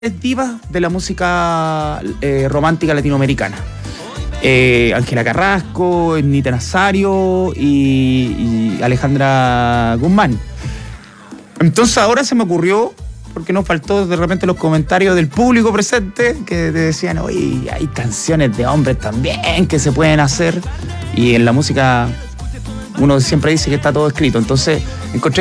divas de la música romántica latinoamericana. Ángela Carrasco, Nita Nazario y Alejandra Guzmán. Entonces ahora se me ocurrió, porque nos faltó de repente los comentarios del público presente, que te decían, oye, hay canciones de hombres también que se pueden hacer, y en la música uno siempre dice que está todo escrito. Entonces encontré